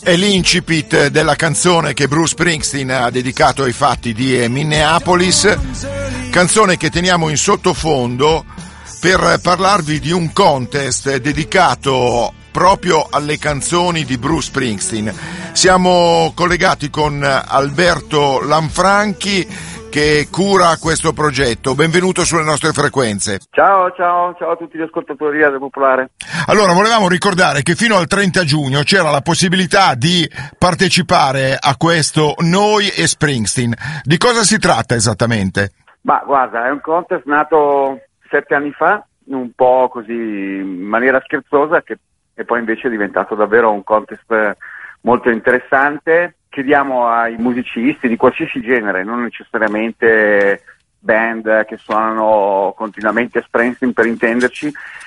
È l'incipit della canzone che Bruce Springsteen ha dedicato ai fatti di Minneapolis, canzone che teniamo in sottofondo per parlarvi di un contest dedicato proprio alle canzoni di Bruce Springsteen. Siamo collegati con Alberto Lanfranchi che cura questo progetto. Benvenuto sulle nostre frequenze. Ciao a tutti gli ascoltatori di Radio Popolare. Allora, volevamo ricordare che fino al 30 giugno c'era la possibilità di partecipare a questo Noi e Springsteen. Di cosa si tratta esattamente? Ma guarda, è un contest nato 7 anni fa, un po' così in maniera scherzosa, e poi invece è diventato davvero un contest molto interessante. Chiediamo ai musicisti di qualsiasi genere, non necessariamente band che suonano continuamente Springsteen per intenderci,